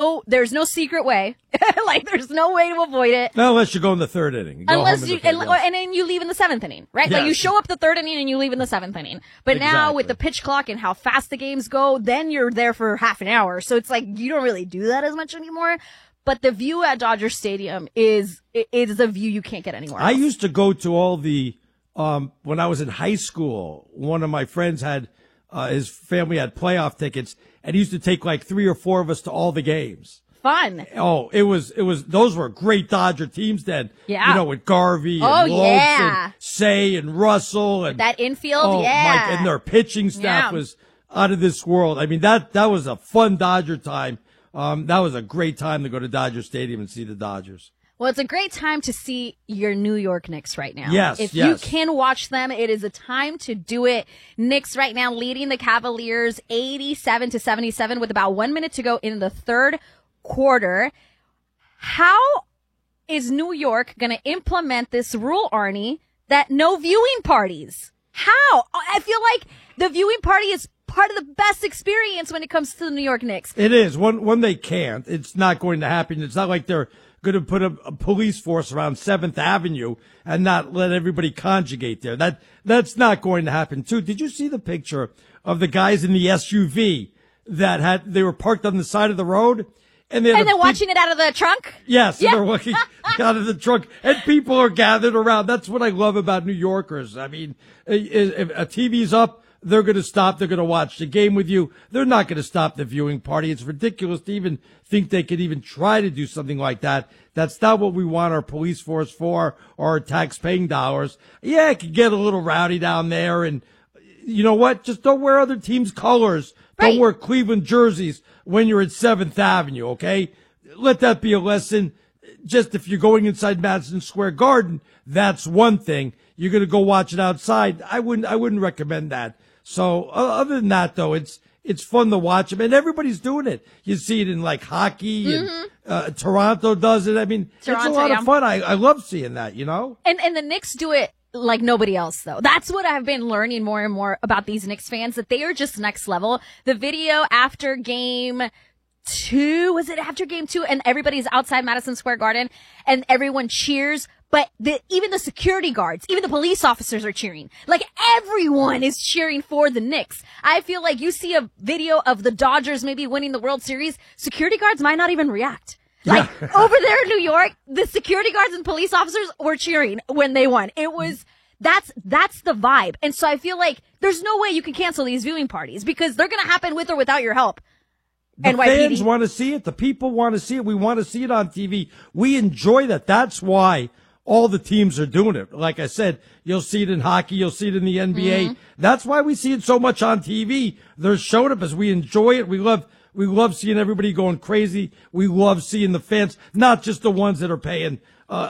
no secret way. Like, there's no way to avoid it. No, unless you go in the third inning. And then you leave in the seventh inning, right? Yes. Like, you show up the third inning and you leave in the seventh inning. But now with the pitch clock and how fast the games go, then you're there for half an hour. So it's like, you don't really do that as much anymore. But the view at Dodger Stadium is a view you can't get anywhere else. I used to go to all the, when I was in high school, one of my friends had, his family had playoff tickets, and he used to take like 3 or 4 of us to all the games. Fun. Oh, it was, those were great Dodger teams then. Yeah. You know, with Garvey and Lopes and Say and Russell and that infield. And their pitching staff was out of this world. I mean, that was a fun Dodger time. That was a great time to go to Dodger Stadium and see the Dodgers. Well, it's a great time to see your New York Knicks right now. Yes, If you can watch them, it is a time to do it. Knicks right now leading the Cavaliers 87-77 with about 1 minute to go in the third quarter. How is New York going to implement this rule, Arnie, that no viewing parties? How? I feel like the viewing party is part of the best experience when it comes to the New York Knicks. It is. When they can't, it's not going to happen. It's not like they're going to put a police force around 7th Avenue and not let everybody conjugate there. That's not going to happen too. Did you see the picture of the guys in the SUV that they were parked on the side of the road? And they're watching it out of the trunk? Yes, yeah. They're walking out of the trunk, and people are gathered around. That's what I love about New Yorkers. I mean, if a TV's up, they're going to stop. They're going to watch the game with you. They're not going to stop the viewing party. It's ridiculous to even think they could even try to do something like that. That's not what we want our police force for, or our tax-paying dollars. Yeah, it could get a little rowdy down there, and you know what? Just don't wear other teams' colors. Right. Don't wear Cleveland jerseys when you're at 7th Avenue, okay? Let that be a lesson. Just if you're going inside Madison Square Garden, that's one thing. You're going to go watch it outside. I wouldn't recommend that. So other than that, though, it's fun to watch them, and everybody's doing it. You see it in like hockey, and Toronto does it. I mean, it's a lot of fun. I love seeing that, you know? And the Knicks do it like nobody else, though. That's what I've been learning more and more about these Knicks fans, that they are just next level. The video after game 2, was it after game 2? And everybody's outside Madison Square Garden and everyone cheers. But even the security guards, even the police officers are cheering. Like, everyone is cheering for the Knicks. I feel like you see a video of the Dodgers maybe winning the World Series, security guards might not even react. Like, over there in New York, the security guards and police officers were cheering when they won. It was, that's the vibe. And so I feel like there's no way you can cancel these viewing parties because they're going to happen with or without your help. The fans want to see it. The people want to see it. We want to see it on TV. We enjoy that. That's why all the teams are doing it. Like I said, you'll see it in hockey. You'll see it in the NBA. Mm-hmm. That's why we see it so much on TV. They're showing it because we enjoy it. We love seeing everybody going crazy. We love seeing the fans, not just the ones that are paying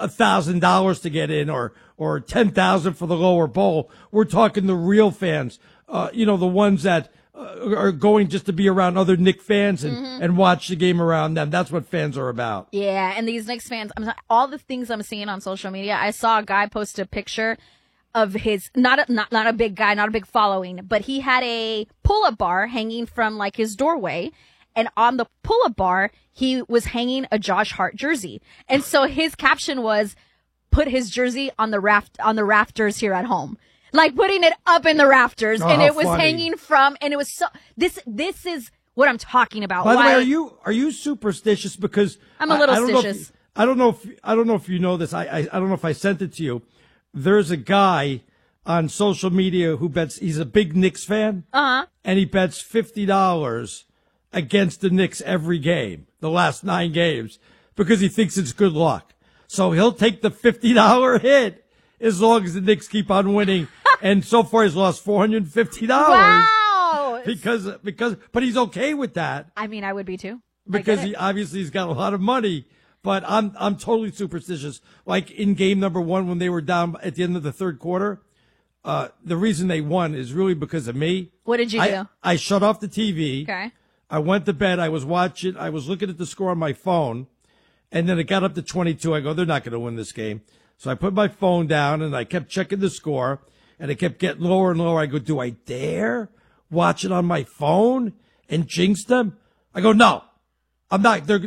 $1,000 to get in or $10,000 for the lower bowl. We're talking the real fans. The ones that are going just to be around other Knicks fans and watch the game around them. That's what fans are about. Yeah, and these Knicks fans, all the things I'm seeing on social media, I saw a guy post a picture of his, not a big guy, not a big following, but he had a pull-up bar hanging from like his doorway. And on the pull-up bar, he was hanging a Josh Hart jersey. And so his caption was, put his jersey on the rafters here at home. Like putting it up in the rafters, and it was hanging from, and it was so, this is what I'm talking about. By the way, are you superstitious? Because I'm a little superstitious. I don't know if you know this. I don't know if I sent it to you. There's a guy on social media who bets, he's a big Knicks fan. And he bets $50 against the Knicks every game, the last 9 games, because he thinks it's good luck. So he'll take the $50 hit as long as the Knicks keep on winning. And so far he's lost $450. Wow. But he's okay with that. I mean, I would be too. Because he's got a lot of money. But I'm totally superstitious. Like in game number 1 when they were down at the end of the third quarter, the reason they won is really because of me. What did you do? I shut off the TV. Okay. I went to bed. I was looking at the score on my phone, and then it got up to 22. I go, they're not going to win this game. So I put my phone down and I kept checking the score, and it kept getting lower and lower. I go, do I dare watch it on my phone and jinx them? I go, no, I'm not.